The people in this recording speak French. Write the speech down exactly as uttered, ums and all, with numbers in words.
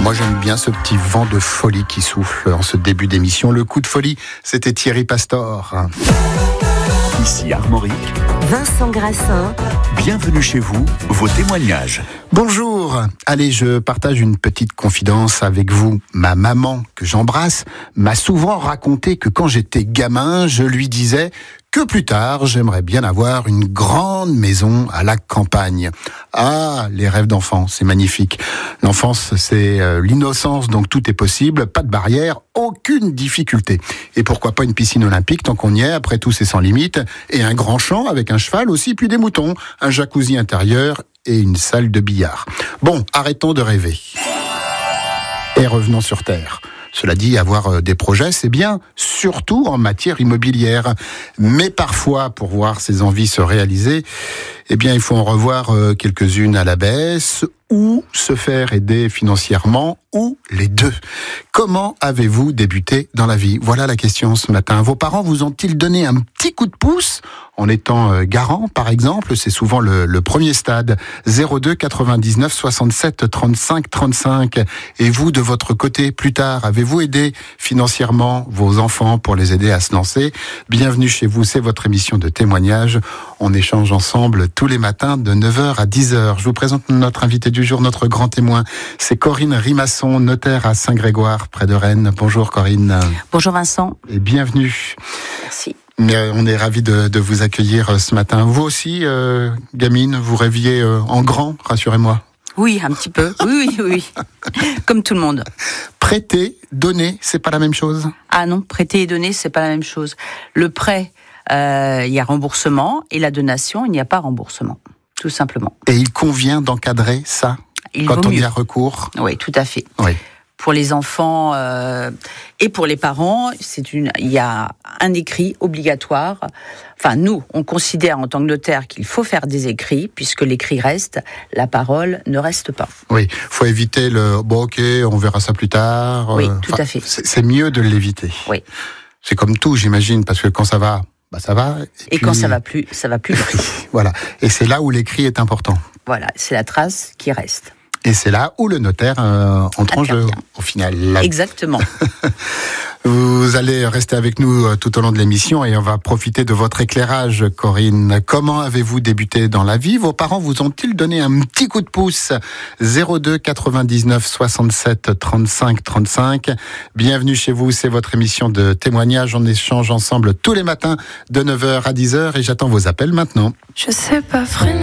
Moi j'aime bien ce petit vent de folie qui souffle en ce début d'émission. Le coup de folie, c'était Thierry Pastor. Ici Armorique, Vincent Grassin. Bienvenue chez vous, vos témoignages. Bonjour, allez, je partage une petite confidence avec vous. Ma maman, que j'embrasse, m'a souvent raconté que quand j'étais gamin, je lui disais que plus tard, j'aimerais bien avoir une grande maison à la campagne. Ah, les rêves d'enfant, c'est magnifique. L'enfance, c'est euh, l'innocence, donc tout est possible, pas de barrière, aucune difficulté. Et pourquoi pas une piscine olympique, tant qu'on y est, après tout c'est sans limite, et un grand champ avec un cheval aussi, puis des moutons, un jacuzzi intérieur et une salle de billard. Bon, arrêtons de rêver. Et revenons sur Terre. Cela dit, avoir des projets, c'est bien, surtout en matière immobilière. Mais parfois, pour voir ces envies se réaliser, eh bien, il faut en revoir quelques-unes à la baisse ou se faire aider financièrement, ou les deux. Comment avez-vous débuté dans la vie ? Voilà la question ce matin. Vos parents vous ont-ils donné un petit coup de pouce en étant garant, par exemple ? C'est souvent le, le premier stade. zéro deux quatre-vingt-dix-neuf soixante-sept trente-cinq trente-cinq. Et vous, de votre côté, plus tard, avez-vous aidé financièrement vos enfants pour les aider à se lancer ? Bienvenue chez vous, c'est votre émission de témoignage. On échange ensemble tous les matins de neuf heures à dix heures. Je vous présente notre invité du jour, notre grand témoin. C'est Corinne Rimasson, notaire à Saint-Grégoire, près de Rennes. Bonjour Corinne. Bonjour Vincent. Et bienvenue. Merci. Mais on est ravis de, de vous accueillir ce matin. Vous aussi, euh, gamine, vous rêviez euh, en grand, rassurez-moi. Oui, un petit peu. Oui, oui, oui. Comme tout le monde. Prêter, donner, c'est pas la même chose ? Ah non, prêter et donner, c'est pas la même chose. Le prêt, euh, il y a remboursement, et la donation, il n'y a pas remboursement, tout simplement. Et il convient d'encadrer ça il quand vaut on mieux. y a recours ? Oui, tout à fait. Oui. Pour les enfants euh, et pour les parents, c'est une, il y a un écrit obligatoire. Enfin, nous, on considère en tant que notaire qu'il faut faire des écrits, puisque l'écrit reste, la parole ne reste pas. Oui, faut éviter le « bon, ok, on verra ça plus tard ». Oui, tout à fait. C'est, c'est mieux de l'éviter. Oui. C'est comme tout, j'imagine, parce que quand ça va, bah ça va. Et, et puis... quand ça va plus, ça va plus. Voilà. Et c'est là où l'écrit est important. Voilà, c'est la trace qui reste. Et c'est là où le notaire euh, entre en jeu, au final. Là. Exactement. Vous allez rester avec nous tout au long de l'émission et on va profiter de votre éclairage, Corinne. Comment avez-vous débuté dans la vie ? Vos parents vous ont-ils donné un petit coup de pouce ? zéro deux quatre-vingt-dix-neuf soixante-sept trente-cinq trente-cinq. Bienvenue chez vous, c'est votre émission de témoignage. On échange ensemble tous les matins de neuf heures à dix heures et j'attends vos appels maintenant. Je sais pas freiner.